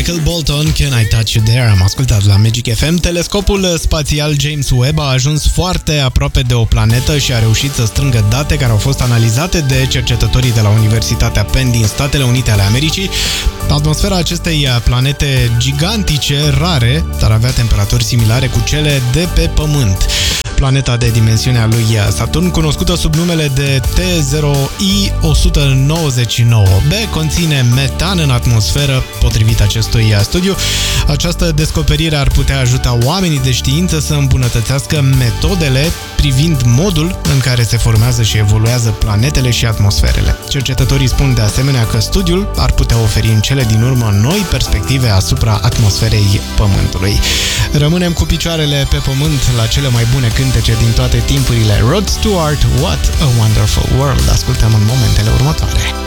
Michael Bolton, Can I Touch You There? Am ascultat la Magic FM. Telescopul spațial James Webb a ajuns foarte aproape de o planetă și a reușit să strângă date care au fost analizate de cercetătorii de la Universitatea Penn din Statele Unite ale Americii. Atmosfera acestei planete gigantice, rare, dar avea temperaturi similare cu cele de pe Pământ. Planeta de dimensiunea lui Saturn, cunoscută sub numele de T0I-199b, conține metan în atmosferă, potrivit acestui studiu. Această descoperire ar putea ajuta oamenii de știință să îmbunătățească metodele privind modul în care se formează și evoluează planetele și atmosferele. Cercetătorii spun de asemenea că studiul ar putea oferi în cele din urmă noi perspective asupra atmosferei Pământului. Rămânem cu picioarele pe Pământ la cele mai bune cântece din toate timpurile. Rod Stewart, What a Wonderful World. Ascultăm în momentele următoare.